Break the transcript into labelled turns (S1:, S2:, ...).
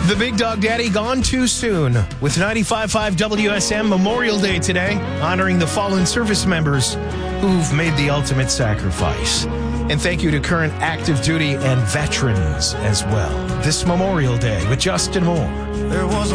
S1: The Big Dog Daddy gone too soon. With 95.5 WSM Memorial Day today, honoring the fallen service members who've made the ultimate sacrifice. And thank you to current active duty and veterans as well. This Memorial Day with Justin Moore.
S2: There was